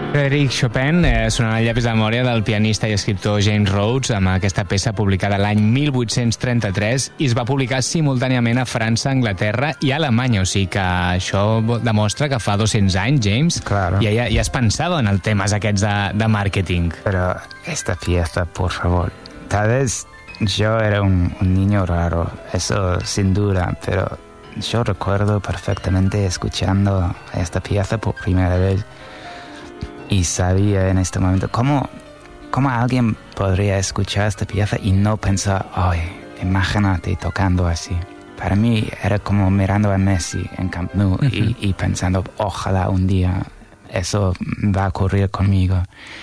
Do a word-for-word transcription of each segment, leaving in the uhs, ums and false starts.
Frédéric Chopin eh, sonant al llapis de memòria del pianista i escriptor James Rhodes amb aquesta peça publicada l'any mil vuit-cents trenta-tres i es va publicar simultàniament a França, Anglaterra i Alemanya, o sigui que això demostra que fa dos-cents anys, James, claro. ja, ja, ja has pensado en el temes aquests de, de màrqueting. Pero esta fiesta, por favor, tal vez yo era un, un niño raro, eso sin duda, pero yo recuerdo perfectamente escuchando esta pieza por primera vez y sabía en este momento cómo, cómo alguien podría escuchar esta pieza y no pensar, ay, imagínate tocando así. Para mí era como mirando a Messi en Camp Nou uh-huh. y, y pensando, ojalá un día eso va a ocurrir conmigo.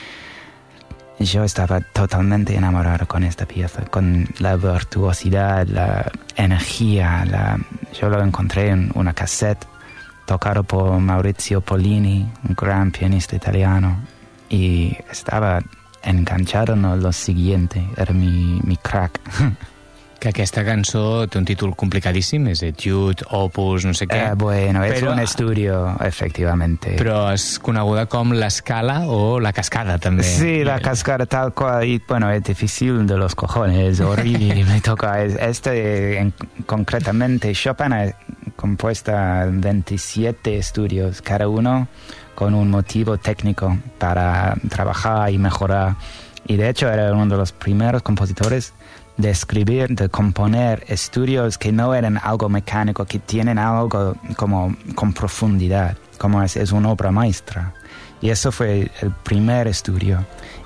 Yo estaba totalmente enamorado con esta pieza, con la virtuosidad, la energía. La... Yo lo encontré en una cassette tocado por Maurizio Pollini, un gran pianista italiano, y estaba enganchado en lo siguiente, era mi, mi crack. Que aquesta cançó té un títol complicadíssim, és Etude, Opus, no sé què. Eh, bueno, és però, un estudio, efectivamente. Però és coneguda com l'escala o la cascada, també. Sí, la cascada tal cual, y bueno, es difícil de los cojones, horrible, me toca. Este, en, concretamente, Chopin ha compuesto veintisiete estudios, cada uno con un motivo técnico para trabajar y mejorar. Y de hecho era uno de los primeros compositores de escribir, de componer estudios que no eran algo mecánico, que tienen algo como con profundidad, como es, es una obra maestra. Y eso fue el primer estudio.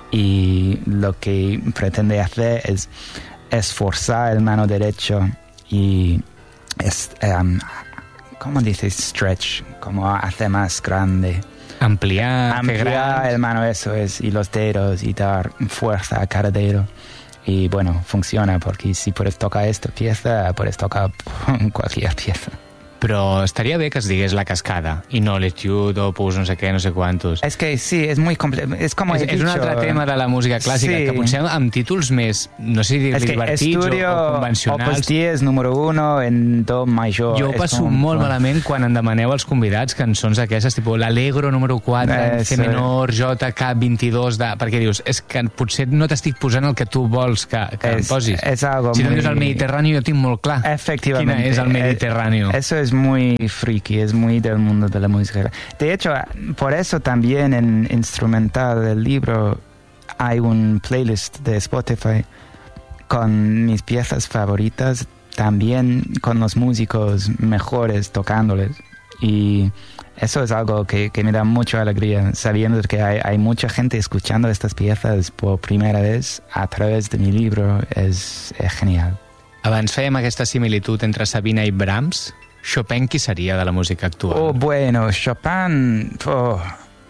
Y lo que pretende hacer es esforzar el mano derecho y, es, um, ¿cómo dices? Stretch, como hacer más grande. Ampliar, Ampliar el mano, eso es, y los dedos y dar fuerza a cada dedo. Y bueno, funciona, porque si puedes tocar esta pieza, puedes tocar cualquier pieza. Però estaria bé que es digués la cascada i no l'Etude, Opus, no sé què, no sé quantos. Es que sí, es muy complejo. Es como és, he és dicho, un altre tema de la música clàssica, sí. que potser amb títols més, no sé si dir-li divertits o, o convencionals. Opus diez, número uno, en do major. Jo ho passo un... molt malament quan em demaneu als convidats cançons d'aquestes, tipus l'Allegro número quatre, en C menor, J K vint-i-dos, de... perquè dius, és que potser no t'estic posant el que tu vols que, que es, em posis. Es algo si muy... no dius el Mediterrani, jo tinc molt clar Efectivamente. quina és el Mediterrani. Eso es muy friki, es muy del mundo de la música. De hecho, por eso también en instrumental del libro hay un playlist de Spotify con mis piezas favoritas, también con los músicos mejores tocándoles. Y eso es algo que, que me da mucha alegría, sabiendo que hay, hay mucha gente escuchando estas piezas por primera vez a través de mi libro. Es, es genial. Abans fèiem aquesta similitud entre Sabina i Brahms. Chopin, qui seria de la música actual? Oh, bueno, Chopin... Oh,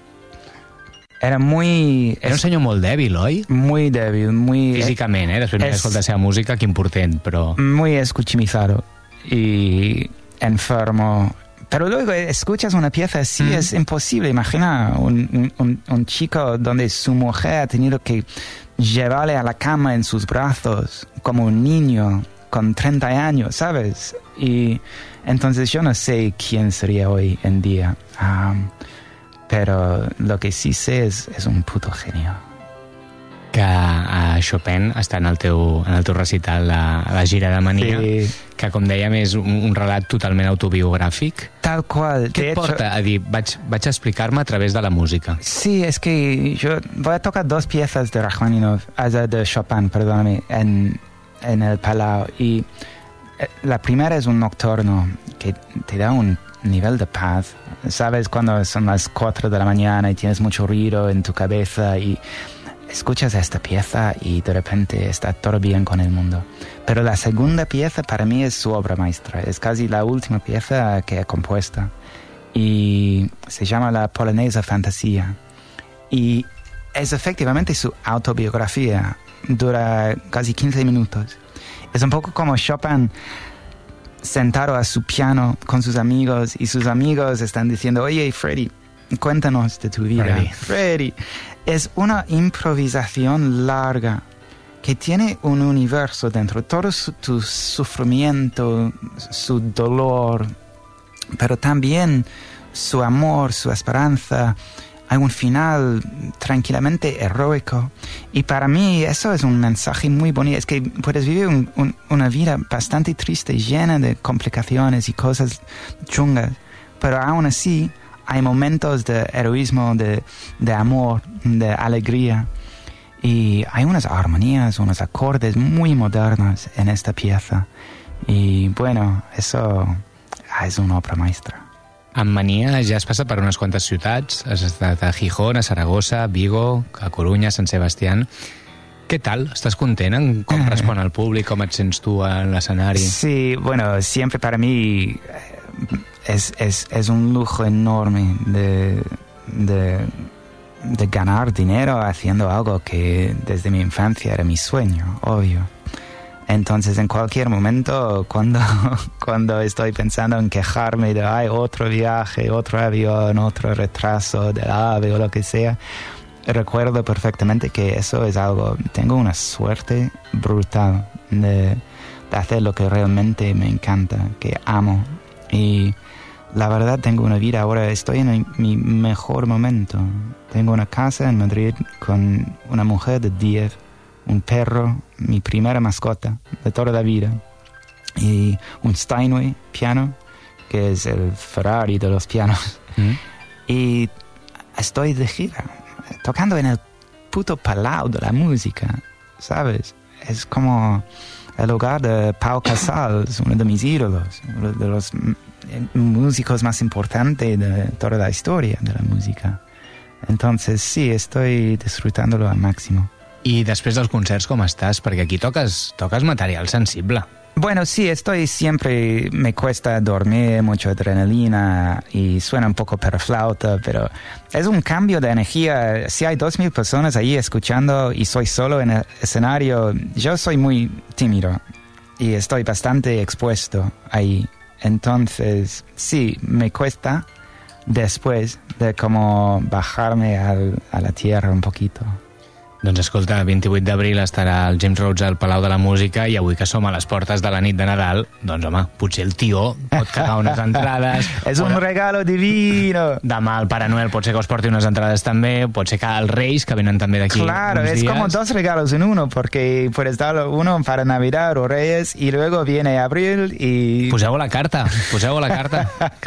era muy... Era un senyor molt dèbil, oi? Muy débil, muy... Físicament, eh? Després m'he escoltat la seva música, que important, però... Muy escuchimizado y enfermo. Pero luego escuchas una pieza así, mm. es imposible. Imagina un, un, un chico donde su mujer ha tenido que llevarle a la cama en sus brazos como un niño con treinta años, ¿sabes? Y entonces yo no sé quién sería hoy en día. Um, pero lo que sí sé es, es un puto genio. Que a Chopin està en el teu, en el teu recital a, a la gira de Mania, sí. Que com dèiem és un, un relat totalment autobiogràfic. Tal qual. Què et porta a dir, vaig, vaig a explicar-me a través de la música? Sí, es que yo voy a tocar dos piezas de Rachmaninoff, de Chopin, perdóname, en, en el Palau. Y la primera es un nocturno que te da un nivel de paz. Sabes cuando son las cuatro de la mañana y tienes mucho ruido en tu cabeza y escuchas esta pieza y de repente está todo bien con el mundo. Pero la segunda pieza para mí es su obra maestra. Es casi la última pieza que he compuesto. Y se llama la Polonesa Fantasía. Y es efectivamente su autobiografía. Dura casi quince minutos. Es un poco como Chopin sentado a su piano con sus amigos y sus amigos están diciendo, oye, Freddy, cuéntanos de tu vida. Freddy. Freddy. Es una improvisación larga que tiene un universo dentro. Todo su, tu sufrimiento, su dolor, pero también su amor, su esperanza. hay un final tranquilamente heroico. Y para mí eso es un mensaje muy bonito. Es que puedes vivir un, un, una vida bastante triste, llena de complicaciones y cosas chungas, pero aún así hay momentos de heroísmo, de, de amor, de alegría. Y hay unas armonías, unos acordes muy modernos en esta pieza. Y bueno, eso es una obra maestra. Amb Mania ja has passat per unes quantes ciutats, has estat a Gijón, a Saragossa, Vigo, a Corunya, Sant Sebastián. Què tal? Estàs content en com respon el públic, com et sents tu en l'escenari? Sí, bueno, siempre para mí es, es, es un lujo enorme de, de, de ganar dinero haciendo algo que desde mi infancia era mi sueño, obvio. Entonces, en cualquier momento, cuando, cuando estoy pensando en quejarme de ay, otro viaje, otro avión, otro retraso del AVE o lo que sea, recuerdo perfectamente que eso es algo, tengo una suerte brutal de, de hacer lo que realmente me encanta, que amo. Y la verdad tengo una vida ahora, estoy en mi mejor momento. Tengo una casa en Madrid con una mujer de diez, un perro, mi primera mascota de toda la vida, y un Steinway piano, que es el Ferrari de los pianos. Mm. Y estoy de gira, tocando en el puto Palau de la música, ¿sabes? Es como el hogar de Pau Casals, uno de mis ídolos, uno de los músicos más importantes de toda la historia de la música. Entonces sí, estoy disfrutándolo al máximo. I després dels concerts com estàs? Perquè aquí toques, toques material sensible. Bueno, sí, estoy siempre, me cuesta dormir, mucha adrenalina y suena un poco perraflauta, pero es un cambio de energía. Si hay dos mil personas ahí escuchando y soy solo en el escenario, yo soy muy tímido y estoy bastante expuesto ahí. Entonces, sí, me cuesta después de como bajarme al, a la tierra un poquito. Doncs escolta, vint-i-vuit d'abril estarà el James Rhodes al Palau de la Música i avui que som a les portes de la nit de Nadal, doncs home, potser el tió pot cagar unes entrades. És un regalo divino. Demà el Pare Noel pot ser que us porti unes entrades també, pot ser que els Reis, que venen també d'aquí claro, uns dies. Claro, es como dos regalos en uno, porque puedes dar uno para Navidad o Reyes y luego viene abril y... Poseu a la carta, poseu a la carta.